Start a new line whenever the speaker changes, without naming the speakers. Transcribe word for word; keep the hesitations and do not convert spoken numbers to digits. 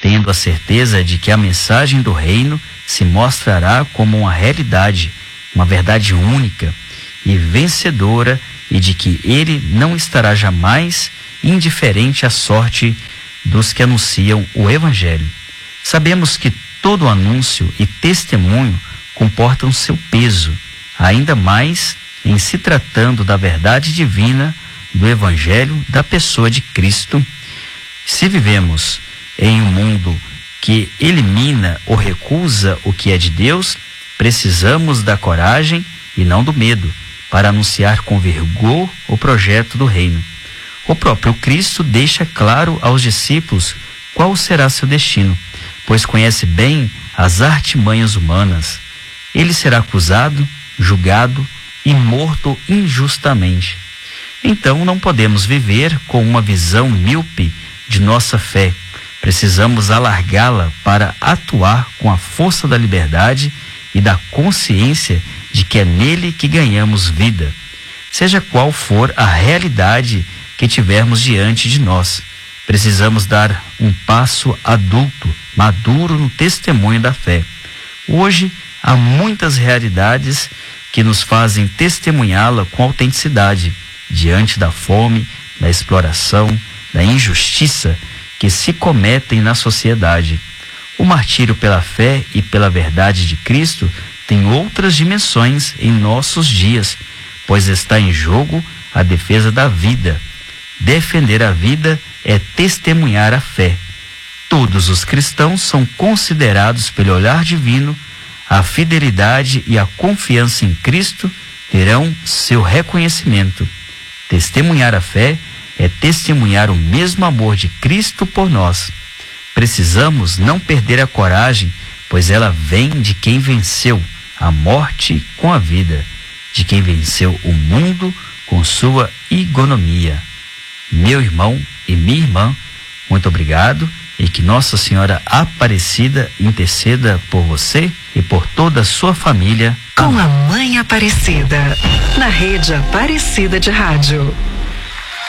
tendo a certeza de que a mensagem do reino se mostrará como uma realidade, uma verdade única e vencedora, e de que ele não estará jamais indiferente à sorte dos que anunciam o Evangelho. Sabemos que todo anúncio e testemunho comportam seu peso, ainda mais em se tratando da verdade divina do Evangelho da pessoa de Cristo. Se vivemos em um mundo que elimina ou recusa o que é de Deus, precisamos da coragem e não do medo para anunciar com vigor o projeto do reino. O próprio Cristo deixa claro aos discípulos qual será seu destino, pois conhece bem as artimanhas humanas. Ele será acusado, julgado e morto injustamente. Então não podemos viver com uma visão míope de nossa fé. Precisamos alargá-la para atuar com a força da liberdade e da consciência de que é nele que ganhamos vida, seja qual for a realidade que tivermos diante de nós. Precisamos dar um passo adulto, maduro no testemunho da fé. Hoje há muitas realidades que nos fazem testemunhá-la com autenticidade, diante da fome, da exploração, da injustiça que se cometem na sociedade. O martírio pela fé e pela verdade de Cristo tem outras dimensões em nossos dias, pois está em jogo a defesa da vida. Defender a vida é testemunhar a fé. Todos os cristãos são considerados pelo olhar divino. A fidelidade e a confiança em Cristo terão seu reconhecimento. Testemunhar a fé é testemunhar o mesmo amor de Cristo por nós. Precisamos não perder a coragem, pois ela vem de quem venceu a morte com a vida, de quem venceu o mundo com sua igonomia. Meu irmão e minha irmã, muito obrigado, e que Nossa Senhora Aparecida interceda por você e por toda a sua família.
Com a Mãe Aparecida, na Rede Aparecida de Rádio.